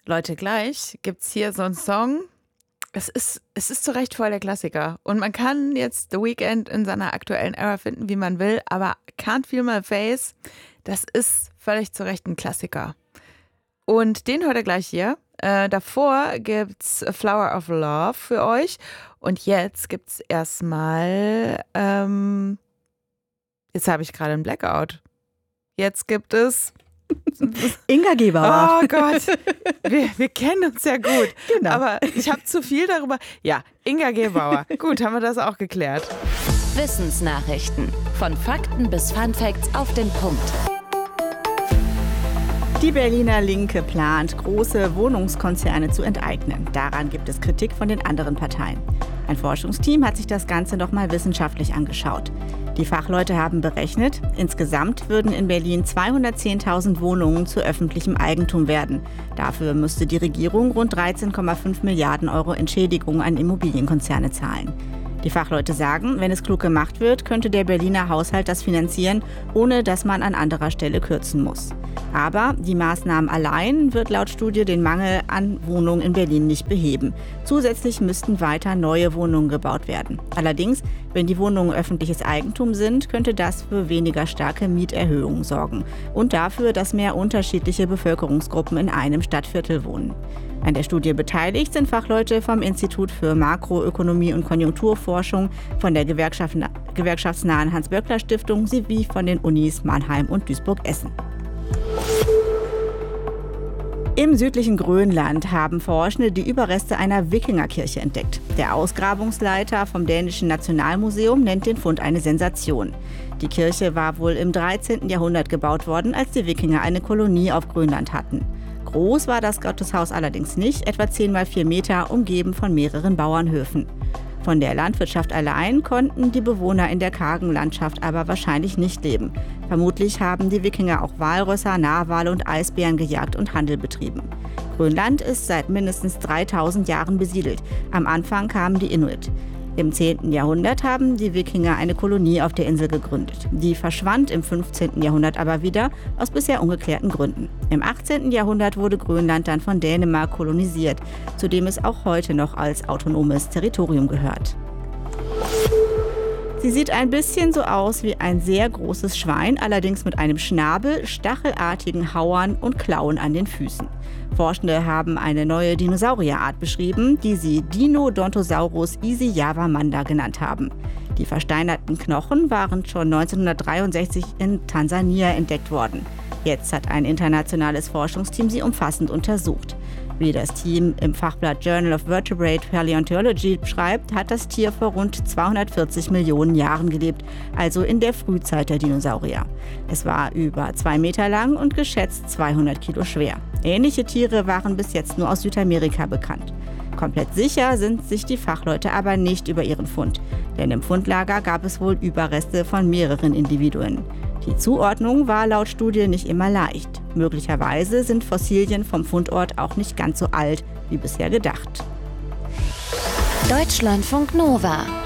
Leute, gleich gibt's hier so einen Song. Es ist zu Recht voll der Klassiker. Und man kann jetzt The Weeknd in seiner aktuellen Ära finden, wie man will, aber Can't Feel My Face, das ist völlig zu Recht ein Klassiker. Und den hört ihr gleich hier. Davor gibt's A Flower of Love für euch. Und jetzt gibt's erstmal, jetzt habe ich gerade einen Blackout. Jetzt gibt es Inga Gebauer. Oh Gott, wir kennen uns ja gut. Genau. Aber ich habe zu viel darüber. Ja, Inga Gebauer. Gut, haben wir das auch geklärt. Wissensnachrichten. Von Fakten bis Funfacts auf den Punkt. Die Berliner Linke plant, große Wohnungskonzerne zu enteignen. Daran gibt es Kritik von den anderen Parteien. Ein Forschungsteam hat sich das Ganze nochmal wissenschaftlich angeschaut. Die Fachleute haben berechnet, insgesamt würden in Berlin 210.000 Wohnungen zu öffentlichem Eigentum werden. Dafür müsste die Regierung rund 13,5 Milliarden Euro Entschädigung an Immobilienkonzerne zahlen. Die Fachleute sagen, wenn es klug gemacht wird, könnte der Berliner Haushalt das finanzieren, ohne dass man an anderer Stelle kürzen muss. Aber die Maßnahmen allein wird laut Studie den Mangel an Wohnungen in Berlin nicht beheben. Zusätzlich müssten weiter neue Wohnungen gebaut werden. Allerdings, wenn die Wohnungen öffentliches Eigentum sind, könnte das für weniger starke Mieterhöhungen sorgen und dafür, dass mehr unterschiedliche Bevölkerungsgruppen in einem Stadtviertel wohnen. An der Studie beteiligt sind Fachleute vom Institut für Makroökonomie und Konjunkturforschung, von der gewerkschaftsnahen Hans-Böckler-Stiftung sowie von den Unis Mannheim und Duisburg-Essen. Im südlichen Grönland haben Forschende die Überreste einer Wikingerkirche entdeckt. Der Ausgrabungsleiter vom dänischen Nationalmuseum nennt den Fund eine Sensation. Die Kirche war wohl im 13. Jahrhundert gebaut worden, als die Wikinger eine Kolonie auf Grönland hatten. Groß war das Gotteshaus allerdings nicht, etwa 10 mal 4 Meter, umgeben von mehreren Bauernhöfen. Von der Landwirtschaft allein konnten die Bewohner in der kargen Landschaft aber wahrscheinlich nicht leben. Vermutlich haben die Wikinger auch Walrösser, Narwale und Eisbären gejagt und Handel betrieben. Grönland ist seit mindestens 3000 Jahren besiedelt. Am Anfang kamen die Inuit. Im 10. Jahrhundert haben die Wikinger eine Kolonie auf der Insel gegründet. Die verschwand im 15. Jahrhundert aber wieder, aus bisher ungeklärten Gründen. Im 18. Jahrhundert wurde Grönland dann von Dänemark kolonisiert, zu dem es auch heute noch als autonomes Territorium gehört. Sie sieht ein bisschen so aus wie ein sehr großes Schwein, allerdings mit einem Schnabel, stachelartigen Hauern und Klauen an den Füßen. Forschende haben eine neue Dinosaurierart beschrieben, die sie Dinodontosaurus isijavamanda genannt haben. Die versteinerten Knochen waren schon 1963 in Tansania entdeckt worden. Jetzt hat ein internationales Forschungsteam sie umfassend untersucht. Wie das Team im Fachblatt Journal of Vertebrate Paleontology schreibt, hat das Tier vor rund 240 Millionen Jahren gelebt, also in der Frühzeit der Dinosaurier. Es war über 2 Meter lang und geschätzt 200 Kilo schwer. Ähnliche Tiere waren bis jetzt nur aus Südamerika bekannt. Komplett sicher sind sich die Fachleute aber nicht über ihren Fund, denn im Fundlager gab es wohl Überreste von mehreren Individuen. Die Zuordnung war laut Studie nicht immer leicht. Möglicherweise sind Fossilien vom Fundort auch nicht ganz so alt wie bisher gedacht. Deutschlandfunk Nova